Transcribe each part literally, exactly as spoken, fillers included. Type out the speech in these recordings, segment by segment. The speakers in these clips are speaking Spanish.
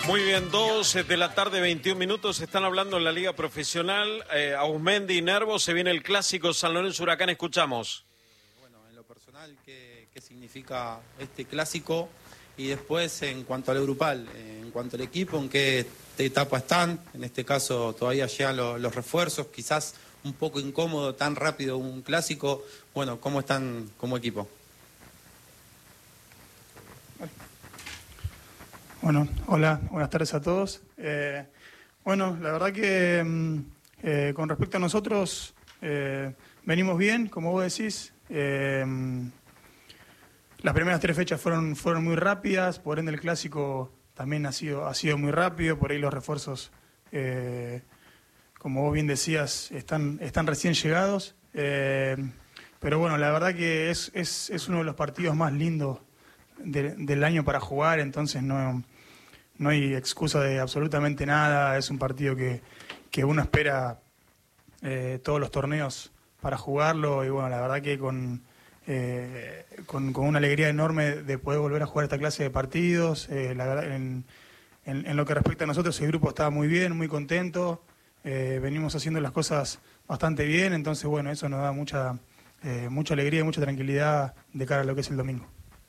Muy bien, doce de la tarde, veintiún minutos, están hablando en la Liga Profesional, eh, Auzmendi y Nervo, se viene el clásico San Lorenzo Huracán, escuchamos. Eh, bueno, en lo personal, ¿qué, qué significa este clásico? Y después, en cuanto al grupal, eh, en cuanto al equipo, ¿en qué etapa están? En este caso, todavía llegan los, los refuerzos, quizás un poco incómodo, tan rápido un clásico. Bueno, ¿cómo están como equipo? Bueno, hola, buenas tardes a todos. Eh, bueno, la verdad que eh, con respecto a nosotros, eh, venimos bien, como vos decís. Eh, las primeras tres fechas fueron, fueron muy rápidas, por ende el clásico también ha sido, ha sido muy rápido, por ahí los refuerzos, eh, como vos bien decías, están, están recién llegados. Eh, pero bueno, la verdad que es, es, es uno de los partidos más lindos de, del año para jugar, entonces no... No hay excusa de absolutamente nada, es un partido que, que uno espera eh, todos los torneos para jugarlo y bueno, la verdad que con, eh, con, con una alegría enorme de poder volver a jugar esta clase de partidos. Eh, la verdad, en, en, en lo que respecta a nosotros, el grupo estaba muy bien, muy contento, eh, venimos haciendo las cosas bastante bien, entonces bueno, eso nos da mucha, eh, mucha alegría y mucha tranquilidad de cara a lo que es el domingo.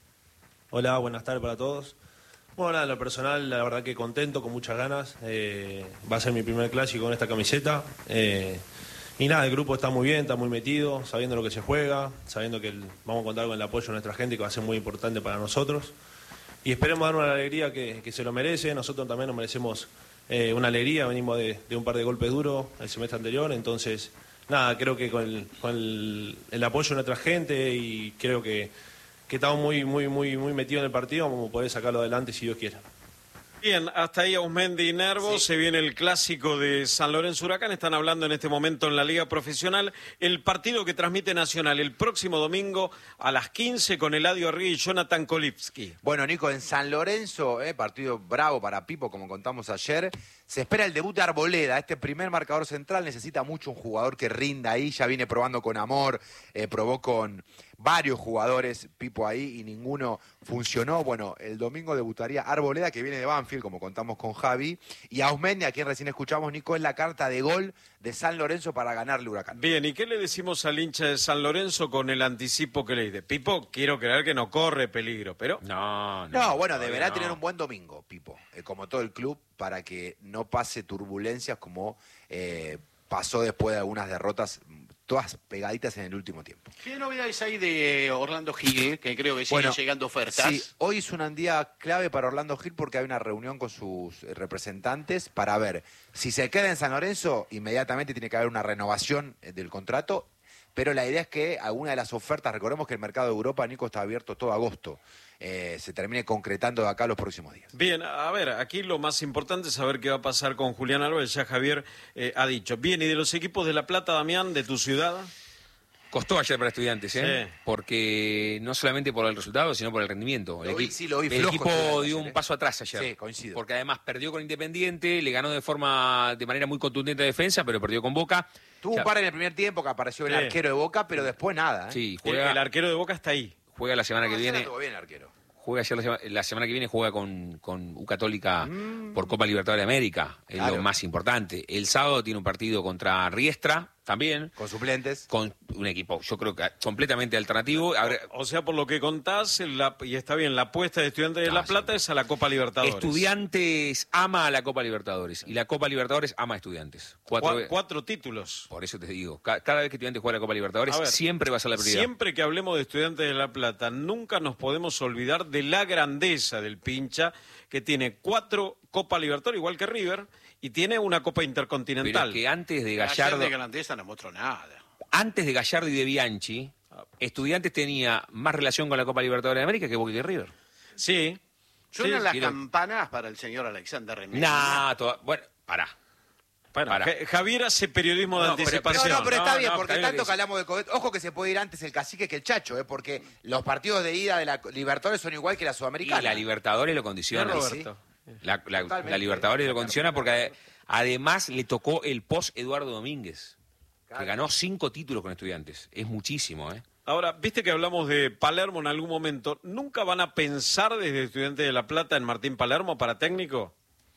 Hola, buenas tardes para todos. Bueno, nada, en lo personal, la verdad que contento, con muchas ganas. Eh, va a ser mi primer clásico con esta camiseta. Eh, y nada, el grupo está muy bien, está muy metido, sabiendo lo que se juega, sabiendo que el, vamos a contar con el apoyo de nuestra gente, que va a ser muy importante para nosotros. Y esperemos dar una alegría que, que se lo merece. Nosotros también nos merecemos eh, una alegría. Venimos de, de un par de golpes duros el semestre anterior. Entonces, nada, creo que con el, con el, el apoyo de nuestra gente y creo que... que estamos muy, muy, muy, muy metidos en el partido, como poder sacarlo adelante si Dios quiere. Bien, hasta ahí Auzmendi y Nervo, sí. Se viene el clásico de San Lorenzo Huracán, están hablando en este momento en la Liga Profesional, el partido que transmite Nacional el próximo domingo a las quince con Eladio Arrigui y Jonathan Kolipski. Bueno, Nico, en San Lorenzo, eh, partido bravo para Pipo, como contamos ayer, se espera el debut de Arboleda, este primer marcador central, necesita mucho un jugador que rinda ahí, ya viene probando con Amor, eh, probó con varios jugadores, Pipo ahí, y ninguno funcionó. Bueno, el domingo debutaría Arboleda, que viene de Banfield, como contamos con Javi, y Auzmendi, a quien recién escuchamos, Nico, es la carta de gol de San Lorenzo para ganarle Huracán. Bien, ¿y qué le decimos al hincha de San Lorenzo con el anticipo que le dice? Pipo, quiero creer que no corre peligro, pero... No, no, no bueno, deberá no. tener un buen domingo, Pipo, eh, como todo el club, para que no pase turbulencias como eh, pasó después de algunas derrotas, todas pegaditas en el último tiempo. ¿Qué novedades hay de Orlando Gil, que creo que siguen bueno, llegando ofertas? Sí, hoy es un día clave para Orlando Gil porque hay una reunión con sus representantes para ver si se queda en San Lorenzo, inmediatamente tiene que haber una renovación del contrato, pero la idea es que alguna de las ofertas, recordemos que el mercado de Europa, Nico, está abierto todo agosto, eh, se termine concretando de acá los próximos días. Bien, a ver, aquí lo más importante es saber qué va a pasar con Julián Álvarez, ya Javier eh, ha dicho. Bien, ¿y de los equipos de La Plata, Damián, de tu ciudad? Costó ayer para Estudiantes, ¿eh? Sí. Porque no solamente por el resultado, sino por el rendimiento. Lo el vi, sí, lo vi el flojo, equipo dio ayer, un ¿eh? paso atrás ayer. Sí, coincido. Porque además perdió con Independiente, le ganó de forma de manera muy contundente de defensa, pero perdió con Boca. Tuvo ya. un par en el primer tiempo que apareció el Sí. arquero de Boca, pero después nada, ¿eh? Sí, Juega... juega, El arquero de Boca está ahí. Juega la semana no, que viene. Estuvo bien el arquero. Juega ayer la, sema, la semana que viene juega con, con U Católica mm. por Copa Libertadores de América, es claro. lo más importante. El sábado tiene un partido contra Riestra, también. Con suplentes. Con un equipo, yo creo que completamente alternativo. Ahora, o, o sea, por lo que contás, la, y está bien, la apuesta de Estudiantes de no, La sí. Plata es a la Copa Libertadores. Estudiantes ama a la Copa Libertadores y la Copa Libertadores ama a Estudiantes. Cuatro, Cu cuatro títulos. Por eso te digo, ca cada vez que Estudiantes juega la Copa Libertadores, ver, siempre va a ser la prioridad. Siempre que hablemos de Estudiantes de La Plata, nunca nos podemos olvidar de la grandeza del pincha, que tiene cuatro Copa Libertadores, igual que River, y tiene una Copa Intercontinental. Pero es que antes de Gallardo... de grandeza no mostró nada. Antes de Gallardo y de Bianchi, Estudiantes tenía más relación con la Copa Libertadores de América que Boca y que River. Sí. ¿Suenan sí, las quiero... campanas para el señor Alexander René? Nah, toda... bueno, pará. Bueno, Javier hace periodismo de no, anticipación. Pero, no, no, pero está no, bien, no, porque tanto que hablamos de Codet, ojo que se puede ir antes el Cacique que el Chacho, ¿eh? Porque los partidos de ida de la Libertadores son igual que la Sudamericana. Y la Libertadores lo condiciona. Roberto. ¿Sí? La, la, la Libertadores lo condiciona porque además le tocó el post Eduardo Domínguez, claro, que ganó cinco títulos con Estudiantes. Es muchísimo, ¿eh? Ahora, viste que hablamos de Palermo en algún momento. ¿Nunca van a pensar desde Estudiantes de La Plata en Martín Palermo para técnico?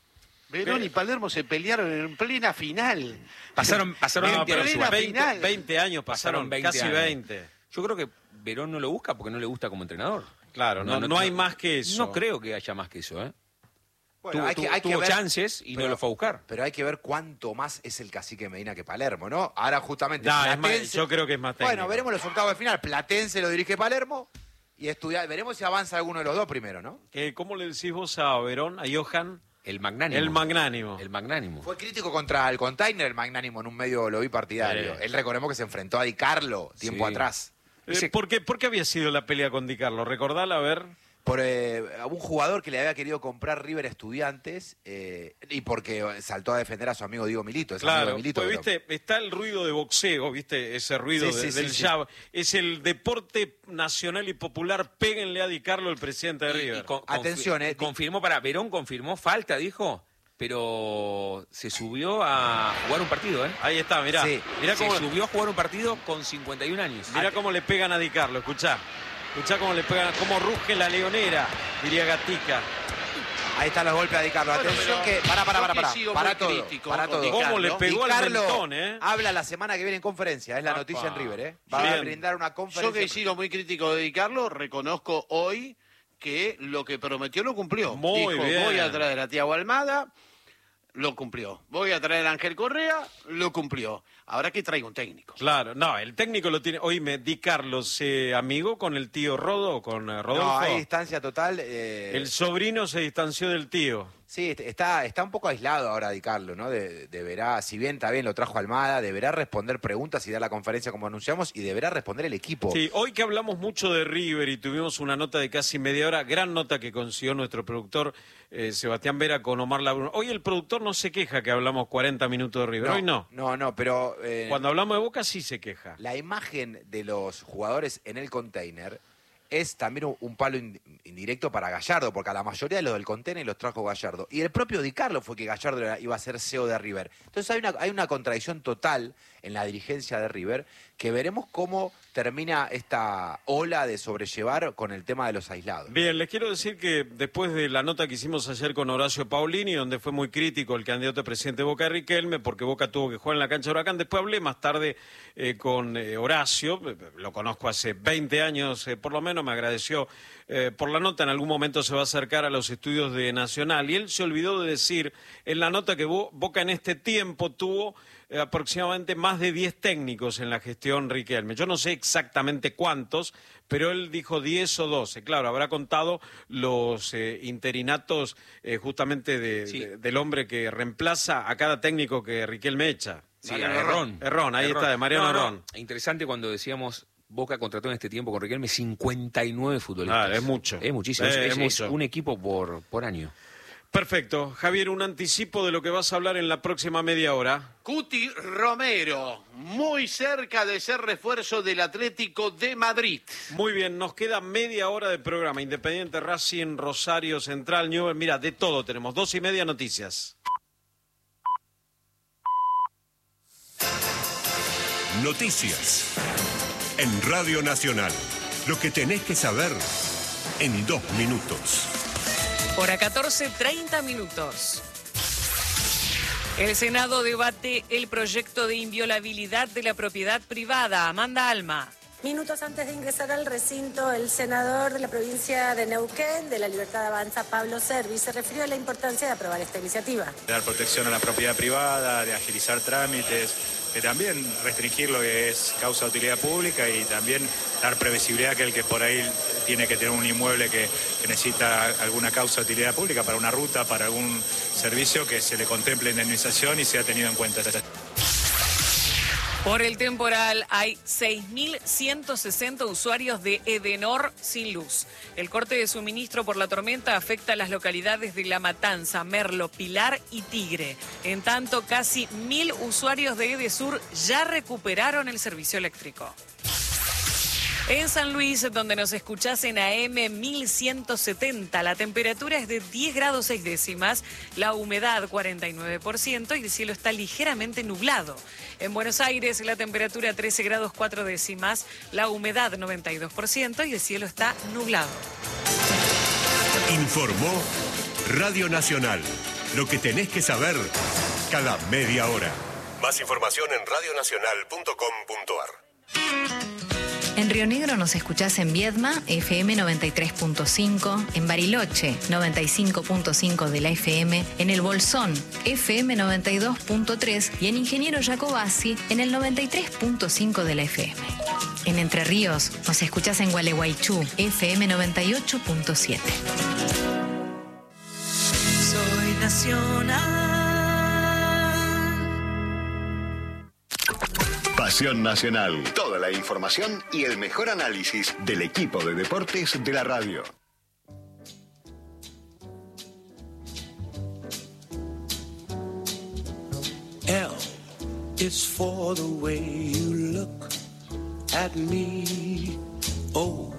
Verón y Palermo se pelearon en plena final. Pasaron, pasaron No, veinte pero años su- igual. veinte, final. veinte años pasaron, Pasaron veinte casi años. veinte. Yo creo que Verón no lo busca porque no le gusta como entrenador. Claro, no, no hay más que eso. No creo que haya más que eso, ¿eh? Bueno, tuvo hay que- tuvo- hay que tuvo ver- chances y pero- no lo fue a buscar. Pero hay que ver cuánto más es el cacique Medina que Palermo, ¿no? Ahora justamente No, es más- Platense- yo creo que es más técnico. Bueno, veremos los octavos de final. Platense lo dirige Palermo y estudiar, veremos si avanza alguno de los dos primero, ¿no? ¿Qué- ¿Cómo le decís vos a Verón, a Johan? El magnánimo. El magnánimo. El magnánimo. Fue crítico contra el Container, el magnánimo, en un medio lo vi partidario. Sí. Él recordemos que se enfrentó a Di Carlo tiempo Sí. atrás. Eh, Ese- ¿por, qué, ¿Por qué había sido la pelea con Di Carlo? Recordala, a ver. Por eh, un jugador que le había querido comprar River Estudiantes eh, y porque saltó a defender a su amigo Diego Milito. Es amigo Claro, de Milito, pues, pero- viste, está el ruido de boxeo, viste, ese ruido Sí, de- sí, sí, del sí. jab. Es el deporte nacional y popular. Péguenle a Di Carlo, el presidente de Y- y River. con- Atención, confi- eh. Confirmó, para Verón confirmó falta, dijo, pero se subió a jugar un partido, ¿eh? Ahí está, mirá. Sí. Mirá Se cómo, subió a jugar un partido con cincuenta y un años. mirá cómo le pegan a Di Carlo, escuchá. Escuchá cómo le pegan, cómo ruge la leonera, diría Gatica. Ahí están los golpes a Di Carlo. Bueno, Atención pero que... Para, para, yo para, que para. sigo Para muy todo. crítico Para con todo. Di ¿Cómo Carlo. le pegó Di al Carlo mentón, eh? habla la semana que viene en conferencia. Es la Apa. noticia en River, ¿eh? Va a Bien. brindar una Yo conferencia. que he sido muy crítico de Di Carlo, reconozco hoy que lo que prometió lo cumplió. Muy Dijo, bien. voy a traer a Tiago Almada, lo cumplió. Voy a traer a Ángel Correa, lo cumplió. Ahora que traiga un técnico. Claro, no, el técnico lo tiene. Oíme, Di Carlo se amigó con el tío Rodo, con eh, Rodolfo. No, hay distancia total. eh, El sobrino se distanció del tío. Sí, está, está un poco aislado ahora Di Carlo, ¿no? De- deberá, si bien está bien, lo trajo Almada, deberá responder preguntas y dar la conferencia como anunciamos y deberá responder el equipo. Sí, hoy que hablamos mucho de River y tuvimos una nota de casi media hora, gran nota que consiguió nuestro productor eh, Sebastián Vera con Omar Labruno. Hoy el productor no se queja que hablamos cuarenta minutos de River, hoy no. No, no, pero eh, Cuando hablamos de Boca sí se queja. la imagen de los jugadores en el container es también un, un palo in- indirecto para Gallardo, porque a la mayoría de los del container los trajo Gallardo. Y el propio Di Carlo fue que Gallardo era- iba a ser C E O de River. Entonces hay una, hay una contradicción total en la dirigencia de River, que veremos cómo termina esta ola de sobrellevar con el tema de los aislados. Bien, les quiero decir que después de la nota que hicimos ayer con Horacio Paulini, donde fue muy crítico el candidato a presidente de Boca de Riquelme, porque Boca tuvo que jugar en la cancha de Huracán, después hablé más tarde eh, con eh, Horacio, eh, lo conozco hace veinte años eh, por lo menos, me agradeció eh, por la nota, en algún momento se va a acercar a los estudios de Nacional, y él se olvidó de decir en la nota que Bo- Boca en este tiempo tuvo eh, aproximadamente más de diez técnicos en la gestión Riquelme. Yo no sé exactamente cuántos, pero él dijo diez o doce. Claro, habrá contado los eh, interinatos eh, justamente de- Sí. de- del hombre que reemplaza a cada técnico que Riquelme echa. Sí, Mariano a Herrón. Herrón, ahí está, de Mariano No, no, Herrón. Interesante cuando decíamos Boca contrató en este tiempo con Riquelme cincuenta y nueve futbolistas. Ah, es mucho. Es muchísimo. Eh, es, es es mucho. un equipo por, por año. Perfecto. Javier, un anticipo de lo que vas a hablar en la próxima media hora. Cuti Romero, muy cerca de ser refuerzo del Atlético de Madrid. Muy bien, nos queda media hora de programa. Independiente, Racing, Rosario, Central, Newell. Mira, de todo tenemos. Dos y media noticias. Noticias. En Radio Nacional. Lo que tenés que saber en dos minutos. Hora catorce, treinta minutos. El Senado debate el proyecto de inviolabilidad de la propiedad privada. Amanda Alma. Minutos antes de ingresar al recinto, el senador de la provincia de Neuquén, de la Libertad Avanza, Pablo Servi, se refirió a la importancia de aprobar esta iniciativa. De dar protección a la propiedad privada, de agilizar trámites, de también restringir lo que es causa de utilidad pública y también dar previsibilidad a aquel que por ahí tiene que tener un inmueble que, que necesita alguna causa de utilidad pública para una ruta, para algún servicio, que se le contemple indemnización y sea tenido en cuenta. Por el temporal hay seis mil ciento sesenta usuarios de Edenor sin luz. El corte de suministro por la tormenta afecta a las localidades de La Matanza, Merlo, Pilar y Tigre. En tanto, casi mil usuarios de Edesur ya recuperaron el servicio eléctrico. En San Luis, donde nos escuchás en A M mil ciento setenta, la temperatura es de diez grados seis décimas, la humedad cuarenta y nueve por ciento y el cielo está ligeramente nublado. En Buenos Aires, la temperatura trece grados cuatro décimas, la humedad noventa y dos por ciento y el cielo está nublado. Informó Radio Nacional. Lo que tenés que saber cada media hora. Más información en radionacional punto com punto ar. En Río Negro nos escuchás en Viedma, F M noventa y tres punto cinco, en Bariloche, noventa y cinco punto cinco de la F M, en El Bolsón, F M noventa y dos punto tres y en Ingeniero Jacobasi, en el noventa y tres punto cinco de la F M. En Entre Ríos nos escuchás en Gualeguaychú, F M noventa y ocho punto siete. Soy nacional. Pasión Nacional. Toda la información y el mejor análisis del equipo de deportes de la radio. L is for the way you look at me. O